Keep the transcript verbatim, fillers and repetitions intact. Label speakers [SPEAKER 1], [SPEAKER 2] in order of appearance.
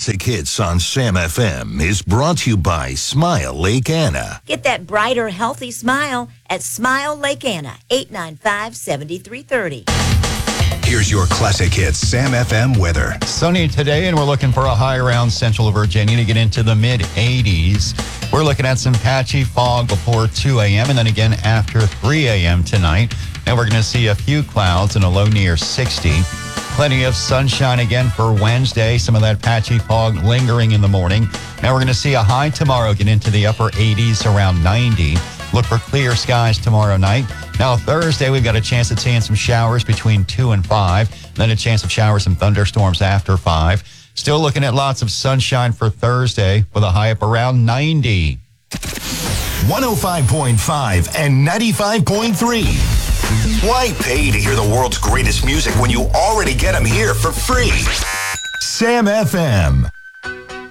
[SPEAKER 1] Classic Hits on Sam F M is brought to you by Smile Lake Anna.
[SPEAKER 2] Get that brighter, healthy smile at Smile Lake Anna, eight nine five, seven three three zero.
[SPEAKER 1] Here's your Classic Hits Sam F M weather.
[SPEAKER 3] Sunny today, and we're looking for a high around central Virginia to get into the mid eighties. We're looking at some patchy fog before two a.m. and then again after three a.m. tonight. And we're going to see a few clouds and a low near sixty. Plenty of sunshine again for Wednesday. Some of that patchy fog lingering in the morning. Now we're going to see a high tomorrow get into the upper eighties, around ninety. Look for clear skies tomorrow night. Now Thursday, we've got a chance at seeing some showers between two and five. Then a chance of showers and thunderstorms after five. Still looking at lots of sunshine for Thursday with a high up around ninety.
[SPEAKER 1] one oh five point five and ninety-five point three. Why pay to hear the world's greatest music when you already get them here for free? Sam F M.